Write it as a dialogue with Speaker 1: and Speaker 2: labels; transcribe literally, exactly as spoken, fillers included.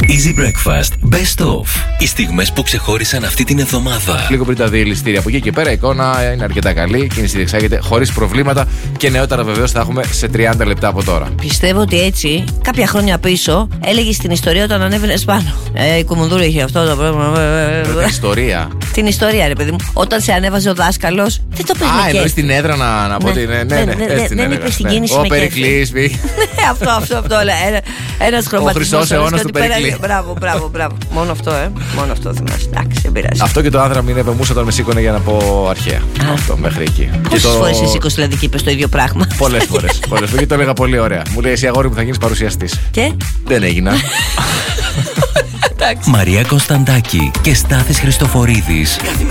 Speaker 1: Easy Breakfast Best of. Οι στιγμές που ξεχώρισαν αυτή την εβδομάδα.
Speaker 2: Λίγο πριν τα δύο ληστήρια. Από εκεί και πέρα η εικόνα είναι αρκετά καλή. Η κίνηση διεξάγεται χωρίς προβλήματα και νεότερα βεβαίως θα έχουμε σε τριάντα λεπτά από τώρα.
Speaker 3: Πιστεύω ότι έτσι, κάποια χρόνια πίσω, έλεγε την ιστορία όταν ανέβαινες πάνω. Ε, η Κουμουνδούρου είχε αυτό το πρόβλημα.
Speaker 2: Την ιστορία.
Speaker 3: Την ιστορία, ρε παιδί μου. Όταν σε ανέβαζε ο δάσκαλος, δεν το παίρνει.
Speaker 2: Α, εννοείς την έδρα να, να πω ότι. Ναι, ναι, ναι.
Speaker 3: Δεν είπε την κίνηση με
Speaker 2: Ο Περικλής.
Speaker 3: Αυτό, αυτό, αυτό. Ένας χρωματισμός.
Speaker 2: Ο χρυσός αιώνας του Περικλή.
Speaker 3: Μπράβο, μπράβο, μπράβο. Μόνο αυτό, ε. Μόνο αυτό θυμάσαι. Εντάξει, δεν πειράζει.
Speaker 2: Αυτό και το άνδρα μην επεμούσα όταν με σήκωνε για να πω αρχαία. Αυτό μέχρι εκεί.
Speaker 3: Πόσες φορές εσύ σήκωσε δηλαδή και είπες το ίδιο πράγμα?
Speaker 2: Πολλές φορές. Πολλές φορές. Γιατί το έλεγα πολύ ωραία. Μου λέει εσύ αγόρι μου θα γίνεις παρουσιαστής.
Speaker 3: Και
Speaker 2: δεν έγινα.
Speaker 1: Μαρία Κωνσταντάκη και Στάθης Χριστοφορίδης.